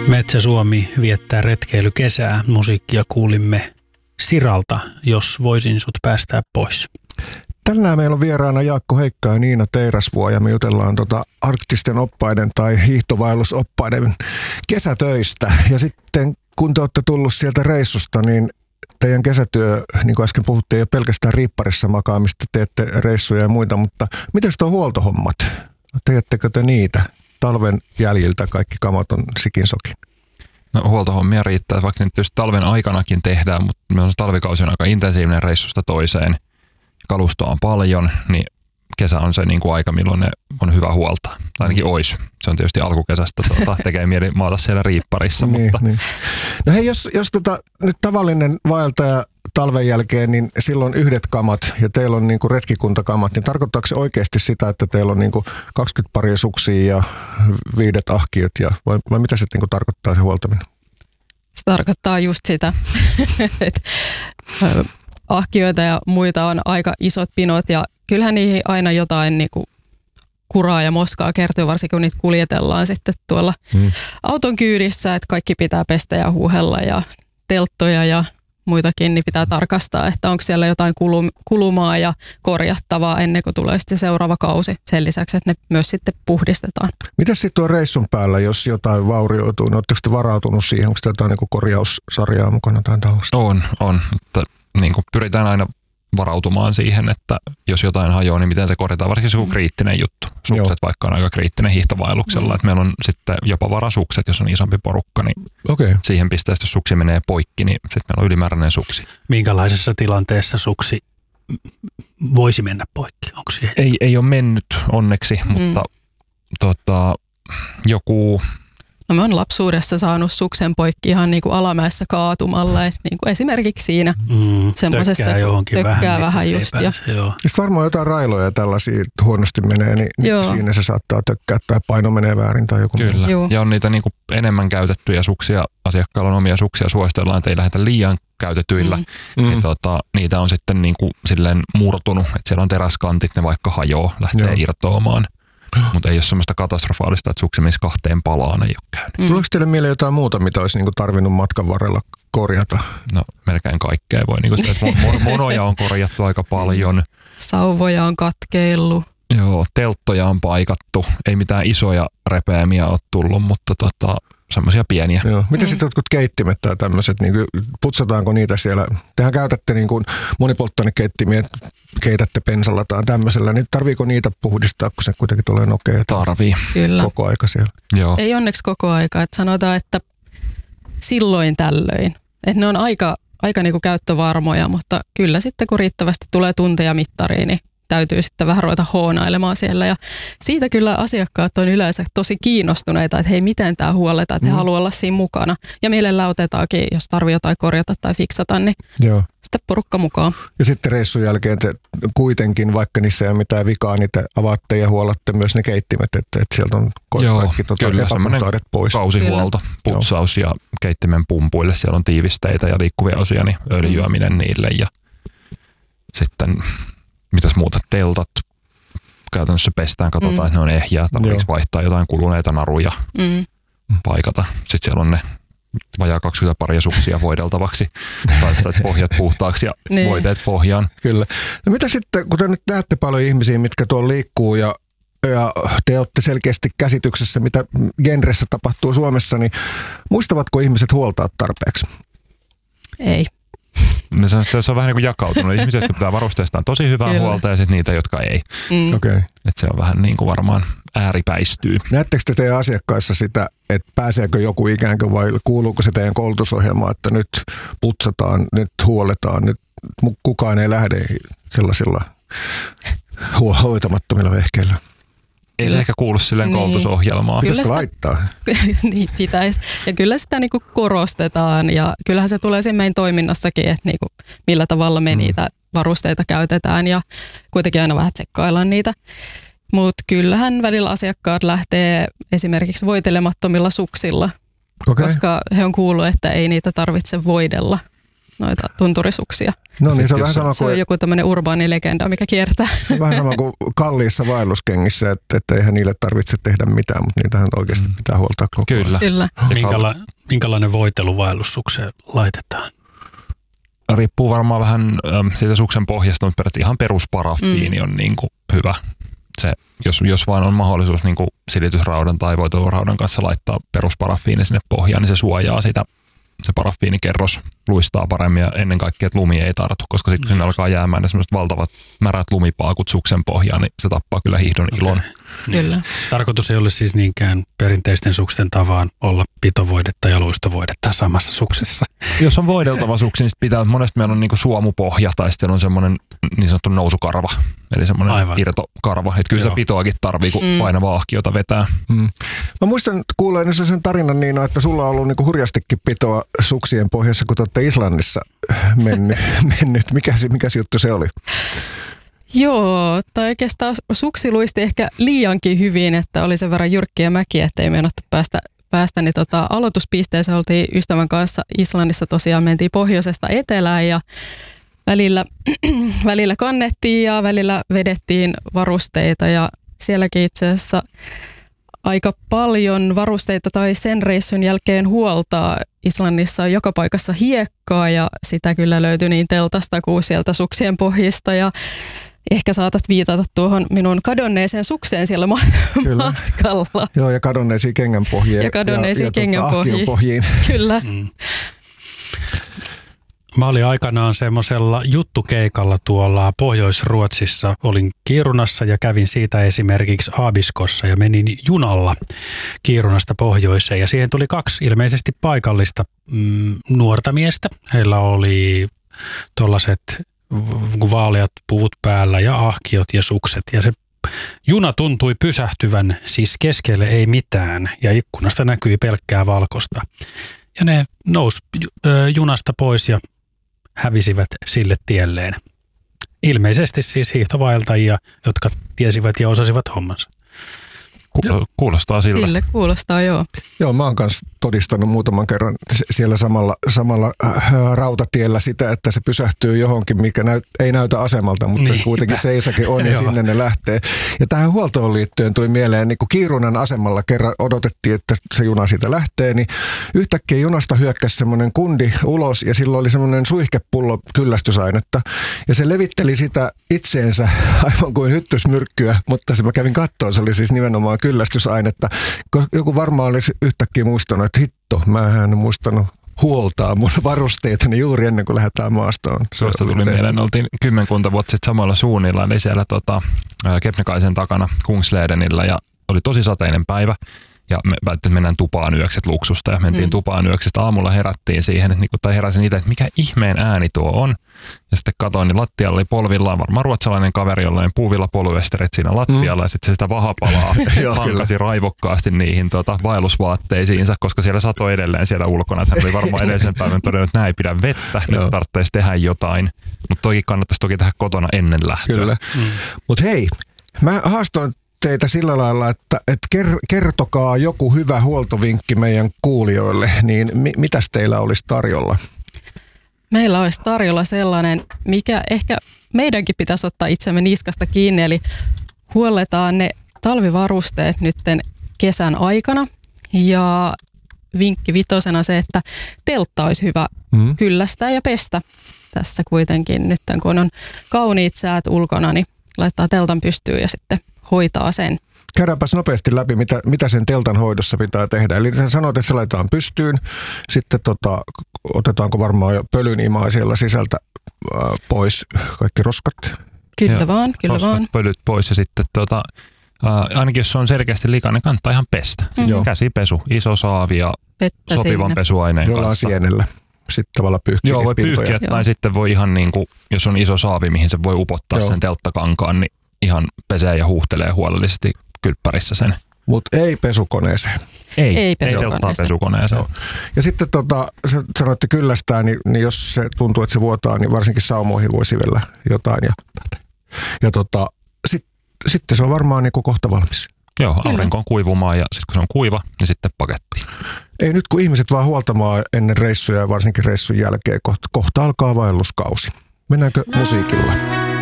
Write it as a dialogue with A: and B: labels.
A: Metsä Suomi viettää retkeilykesää. Musiikkia kuulimme Siralta, Jos voisin sut päästää pois.
B: Tänään meillä on vieraana Jaakko Heikka ja Niina Teirasvuo ja me jutellaan arktisten oppaiden tai hiihtovaellusoppaiden kesätöistä. Ja sitten kun te olette tullut sieltä reissusta, niin teidän kesätyö, niin kuin äsken puhuttiin, ei ole pelkästään riipparissa makaamista, teette reissuja ja muita, mutta miten tuo huoltohommat? Teettekö te niitä? Talven jäljiltä kaikki kamat on sikin sokin.
C: No, huoltohommia riittää, vaikka nyt just talven aikanakin tehdään, mutta meillä on talvikausi on aika intensiivinen reissusta toiseen. Kalustoa on paljon, niin kesä on se niin kuin aika, milloin ne on hyvä huoltaa. Ainakin olisi. Se on tietysti alkukesästä, tekee mieli maata siellä riipparissa. Mutta.
B: Niin. No hei, jos nyt tavallinen vaeltaja talven jälkeen, niin silloin yhdet kamat ja teillä on niin kuin retkikuntakamat, niin tarkoittaako se oikeasti sitä, että teillä on niin kuin 20 paria suksia ja 5 ahkiot, vai mitä se niin kuin tarkoittaa se huoltaminen?
D: Se tarkoittaa just sitä, että ahkioita ja muita on aika isot pinot ja kyllähän niihin aina jotain niin kuin kuraa ja moskaa kertyy, varsinkin kun niitä kuljetellaan sitten tuolla auton kyydissä, että kaikki pitää pestä ja huuhella ja telttoja ja muitakin, niin pitää tarkastaa, että onko siellä jotain kulumaa ja korjattavaa ennen kuin tulee sitten seuraava kausi. Sen lisäksi, että ne myös sitten puhdistetaan.
B: Mitäs sitten tuon reissun päällä, jos jotain vaurioituu? No, oletteko te varautunut siihen? Onko jotain niin kuin korjaussarjaa mukana tai tällaista?
C: On. Että, niin kuin pyritään aina varautumaan siihen, että jos jotain hajoaa, niin miten se korjataan, varsinkin se on kriittinen juttu. Sukset vaikka on aika kriittinen hiihtovaelluksella, että meillä on sitten jopa varasukset, jos on isompi porukka, niin siihen pisteessä, jos suksi menee poikki, niin sitten meillä on ylimääräinen suksi.
A: Minkälaisessa tilanteessa suksi voisi mennä poikki? Onko siihen?
C: Ei ole mennyt onneksi, mutta joku.
D: No me on lapsuudessa saanut suksen poikki ihan niin kuin alamäessä kaatumalla, että niin kuin esimerkiksi siinä semmoisessa tökkää vähän just.
B: Sitten varmaan jotain railoja tällaisia huonosti menee, niin siinä se saattaa tökkää tai paino menee väärin tai joku.
C: Kyllä, ja on niitä niin kuin enemmän käytettyjä suksia, asiakkailla on omia suksia, suositellaan, että ei lähdetä liian käytetyillä. Niin niitä on sitten niin kuin silleen murtunut, että siellä on teräskantit, ne vaikka hajoaa, lähtee irtoamaan. Mutta ei ole semmoista katastrofaalista, että suksi menisi 2 palaan, ei ole käynyt.
B: Tuleeko teille mieleen jotain muuta, mitä olisi niinku tarvinnut matkan varrella korjata?
C: No melkein kaikkea voi. Niinku sitä, että monoja on korjattu aika paljon.
D: Sauvoja on katkeillut.
C: Joo, telttoja on paikattu. Ei mitään isoja repeämiä ole tullut, mutta semmoisia pieniä.
B: Miten sitten jotkut keittimet tai tämmöiset, niin putsataanko niitä siellä? Tehän käytätte niin kuin monipolttoainekeittimiä, keitätte pensalla tai tämmöisellä, niin tarviiko niitä puhdistaa, kun se kuitenkin tulee nokea?
C: Tarvii.
D: Kyllä.
B: Koko aika siellä.
C: Joo.
D: Ei onneksi koko aika, että sanotaan, että silloin tällöin. Että ne on aika niin kuin käyttövarmoja, mutta kyllä sitten kun riittävästi tulee tunteja mittariin, niin täytyy sitten vähän ruveta hoonailemaan siellä. Ja siitä kyllä asiakkaat on yleensä tosi kiinnostuneita, että hei, miten tämä huolletaan, että he haluaa olla siinä mukana. Ja mielellään otetaankin, jos tarvii jotain korjata tai fiksata, niin sitten porukka mukaan.
B: Ja sitten reissun jälkeen te kuitenkin, vaikka niissä ei ole mitään vikaa, niin te avaatte ja huolatte myös ne keittimet, että sieltä on kaikki epäpuhtaudet pois.
C: Kausihuolto, putsaus ja keittimen pumpuille. Siellä on tiivisteitä ja liikkuvia osia, niin öljyäminen niille ja sitten mitäs muuta, teltat käytännössä pestään, katsotaan, että ne on ehjää, tarvitseeko vaihtaa jotain kuluneita naruja, paikata. Sitten siellä on ne vajaa 20 paria suksia voideltavaksi, tai pohjat puhtaaksi ja voiteet pohjaan.
B: Kyllä. No mitä sitten, kun te nyt näette paljon ihmisiä, mitkä tuolla liikkuu ja te olette selkeästi käsityksessä, mitä genressä tapahtuu Suomessa, niin muistavatko ihmiset huoltaa tarpeeksi?
D: Ei.
C: Se on vähän niin kuin jakautunut. Ihmiset, jotka pitää varusteistaan tosi hyvää huolta ja sitten niitä, jotka ei. Että se on vähän niin kuin varmaan ääripäistyy.
B: Näettekö te teidän asiakkaissa sitä, että pääseekö joku ikään kuin vai kuuluuko se teidän koulutusohjelmaan, että nyt putsataan, nyt huoletaan, nyt kukaan ei lähde sellaisilla hoitamattomilla vehkeillä?
C: Ei se ehkä kuulu silleen koulutusohjelmaan.
B: Pitäisikö laittaa?
D: Niin pitäisi. Ja kyllä sitä niinku korostetaan ja kyllähän se tulee siinä meidän toiminnassakin, että niinku millä tavalla me niitä varusteita käytetään ja kuitenkin aina vähän tsekkaillaan niitä. Mutta kyllähän välillä asiakkaat lähtee esimerkiksi voitelemattomilla suksilla, koska he on kuullut, että ei niitä tarvitse voidella. noita tunturisuksia.
B: No niin, se on vähän sama
D: Se on
B: kuin,
D: joku tämmöinen urbaani legenda, mikä kiertää.
B: se on vähän sama kuin kalliissa vaelluskengissä, että eihän niille tarvitse tehdä mitään, mutta niitähän oikeasti pitää huoltaa koko ajan.
C: Kyllä.
D: Kyllä.
A: Minkälainen voitelu vaellussukseen laitetaan?
C: Riippuu varmaan vähän siitä suksen pohjasta, mutta periaatteessa ihan perusparafiini on niin kuin hyvä. Se, jos vaan on mahdollisuus niin kuin silitysraudan tai voiteluraudan kanssa laittaa perusparafiini sinne pohjaan, niin se suojaa sitä. Se parafiinikerros luistaa paremmin ja ennen kaikkea, että lumi ei tartu, koska sitten kun sinne alkaa jäämään ne semmoiset valtavat märät lumipaakut suksen pohjaan, niin se tappaa kyllä hiihdon ilon.
D: Kyllä.
A: Tarkoitus ei ole siis niinkään perinteisten suksen tavaan olla pitovoidetta ja luistovoidetta samassa suksessa.
C: Jos on voideltava suksi, niin pitää, monesti meillä on niinku suomupohja tai sitten on semmoinen niin sanottu nousukarva, eli semmoinen irtokarva. Että kyllä sitä pitoakin tarvii, kun painavaa ahkiota vetää.
B: Mä muistan kuuleeni sen tarinan niin, että sulla on ollut niinku hurjastikin pitoa suksien pohjassa, kun te olette Islannissa mennyt. Mikäs juttu se oli?
D: Joo, tai oikeastaan suksi luisti ehkä liiankin hyvin, että oli sen verran jyrkkiä mäkiä, ettei meinattu päästä niin aloituspisteeseen. Oltiin ystävän kanssa Islannissa, tosiaan mentiin pohjoisesta etelään ja välillä kannettiin ja välillä vedettiin varusteita ja sielläkin itse asiassa aika paljon varusteita tai sen reissun jälkeen huoltaa. Islannissa on joka paikassa hiekkaa ja sitä kyllä löytyi niin teltasta kuin sieltä suksien pohjista ja ehkä saatat viitata tuohon minun kadonneeseen sukseen siellä matkalla.
B: Joo, ja kadonneisiin kengänpohjiin.
D: Ja kadonneisiin kengänpohjiin. Kyllä.
A: Mä olin aikanaan semmoisella juttukeikalla tuolla Pohjois-Ruotsissa. Olin Kiirunassa ja kävin siitä esimerkiksi Aabiskossa ja menin junalla Kiirunasta pohjoiseen. Ja siihen tuli 2 ilmeisesti paikallista nuorta miestä. Heillä oli tuollaiset vaaleat puvut päällä ja ahkiot ja sukset. Ja se juna tuntui pysähtyvän, siis keskelle ei mitään ja ikkunasta näkyi pelkkää valkosta. Ja ne nousi junasta pois ja hävisivät sille tielleen. Ilmeisesti siis hiihtovaeltajia, jotka tiesivät ja osasivat hommansa.
C: Kuulostaa siltä.
D: Sille kuulostaa, joo.
B: Joo, mä oon kanssa todistanut muutaman kerran siellä samalla rautatiellä sitä, että se pysähtyy johonkin, mikä ei näytä asemalta, mutta se kuitenkin seisake on ja sinne ne lähtee. Ja tähän huoltoon liittyen tuli mieleen, niin kun Kiirunan asemalla kerran odotettiin, että se juna siitä lähtee, niin yhtäkkiä junasta hyökkäsi semmoinen kundi ulos ja silloin oli semmoinen suihkepullo kyllästysainetta ja se levitteli sitä itseensä aivan kuin hyttysmyrkkyä, mutta mä kävin kattoon, se oli siis nimenomaan kyllästysainetta. Joku varmaan olisi yhtäkkiä muistanut, että hitto, mä en muistanut huoltaa mun varusteitani juuri ennen kuin lähdetään maastoon.
C: Tuosta tuli mieleen, oltiin 10 vuotta sitten samalla suunnilla, eli siellä Kebnekaisen takana Kungsledenillä ja oli tosi sateinen päivä. Ja me päätettiin, että mennään tupaan yökset luksusta ja mentiin tupaan yöksestä. Aamulla herättiin siihen, tai heräsin itse, että mikä ihmeen ääni tuo on. Ja sitten katsoin, niin lattialla oli polvillaan varmaan ruotsalainen kaveri, jolla oli puuvilla poluesterit siinä lattialla. Ja sitten se sitä vahapalaa hankasi raivokkaasti niihin vaellusvaatteisiinsa, koska siellä satoi edelleen siellä ulkona. Että hän oli varmaan edellisen päivän todennut, että näin ei pidä vettä, nyt tarvitsisi tehdä jotain. Mutta toki kannattaisi tehdä kotona ennen lähtöä.
B: Kyllä. Mutta hei, mä haastoin teitä sillä lailla, että kertokaa joku hyvä huoltovinkki meidän kuulijoille, niin mitäs teillä olisi tarjolla?
D: Meillä olisi tarjolla sellainen, mikä ehkä meidänkin pitäisi ottaa itsemme niskasta kiinni, eli huolletaan ne talvivarusteet nytten kesän aikana. Ja vinkki 5 se, että teltta olisi hyvä kyllästää ja pestä tässä kuitenkin. Nyt kun on kauniit säät ulkona, niin laittaa teltan pystyyn ja sitten hoitaa sen.
B: Käydäänpäs nopeasti läpi, mitä sen teltan hoidossa pitää tehdä. Eli sä sanoit, että se laitetaan pystyyn, sitten otetaanko varmaan jo pölynimaa siellä sisältä pois, kaikki roskat?
D: Kyllä vaan.
C: Pölyt pois ja sitten ainakin jos se on selkeästi likainen, kannattaa ihan pestä. Siis käsipesu, iso saavi ja vettä sopivan sinne pesuaineen
B: jollain
C: kanssa.
B: sienellä. Sitten tavallaan pyyhkiä.
C: Joo, voi pyyhkiä tai sitten voi ihan niin kuin, jos on iso saavi, mihin se voi upottaa sen telttakankaan, niin ihan pesee ja huuhtelee huolellisesti kylppärissä sen.
B: Mutta ei pesukoneeseen.
C: Ei pesukoneeseen.
B: Joo. Ja sitten sä sanoitte kyllästää, niin jos se tuntuu, että se vuotaa, niin varsinkin saumoihin voi sivellä jotain. Ja sitten se on varmaan niin kuin kohta valmis.
C: Joo, aurinkoon kuivumaan ja sitten kun se on kuiva, niin sitten pakettiin.
B: Ei nyt kun ihmiset vaan huoltamaan ennen reissuja ja varsinkin reissun jälkeen, kohta alkaa vaelluskausi. Mennäänkö musiikilla?